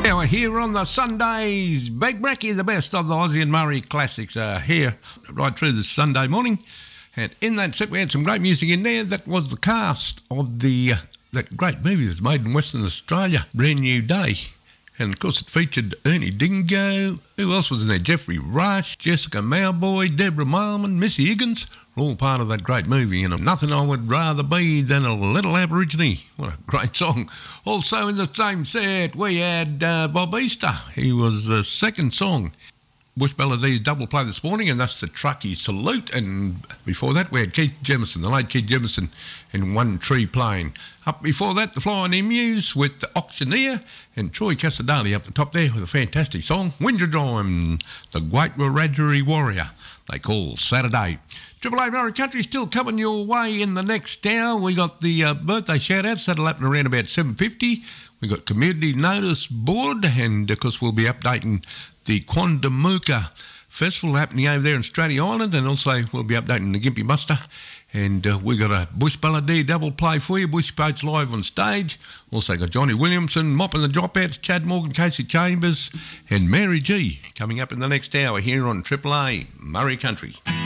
Now here on the Sundays, Big Bracky, the best of the Aussie and Murray classics are here right through this Sunday morning. And in that set we had some great music in there. That was the cast of that great movie that's made in Western Australia, Brand New Day. And of course it featured Ernie Dingo. Who else was in there? Jeffrey Rush, Jessica Mauboy, Deborah Marlman, Missy Higgins. All part of that great movie, and nothing I would rather be than a little Aborigine. What a great song. Also in the same set, we had Bob Easter. He was the second song. Bush Melodies double play this morning, and that's the Truckee Salute. And before that, we had Keith Jemison, the late Keith Jemison, in One Tree Plain. Up before that, the Flying Emus with the Auctioneer, and Troy Casadali up the top there with a fantastic song, Windradime, the Great Wiradjuri Warrior, they call Saturday. Triple A Murray Country still coming your way in the next hour. We got the birthday shout-outs. That'll happen around about 7:50. We got Community Notice Board, and of course we'll be updating the Quandamooka Festival happening over there in Stratty Island, and also we'll be updating the Gympie Muster. And we got a Bush Ballady double play for you. Bush Boats live on stage. Also got Johnny Williamson, Mopping the Dropouts, Chad Morgan, Casey Chambers, and Mary G coming up in the next hour here on Triple A Murray Country.